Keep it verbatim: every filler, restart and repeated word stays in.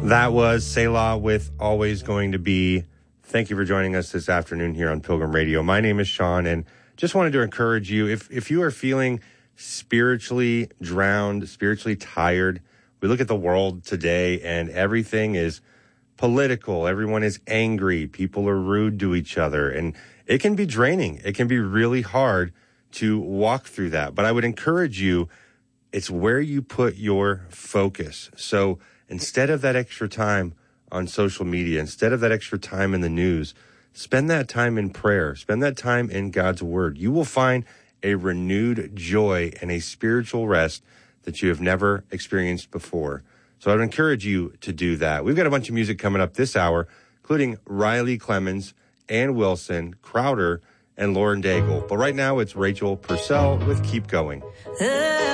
That was Selah with Always Going to Be. Thank you for joining us this afternoon here on Pilgrim Radio. My name is Sean, and just wanted to encourage you, if, if you are feeling spiritually drowned, spiritually tired, we look at the world today and everything is political. Everyone is angry. People are rude to each other, and it can be draining. It can be really hard to walk through that. But I would encourage you, it's where you put your focus. So instead of that extra time on social media, instead of that extra time in the news, spend that time in prayer. Spend that time in God's word. You will find a renewed joy and a spiritual rest that you have never experienced before. So I would encourage you to do that. We've got a bunch of music coming up this hour, including Riley Clemmons, Ann Wilson, Crowder, and Lauren Daigle. But right now it's Rachel Purcell with Keep Going.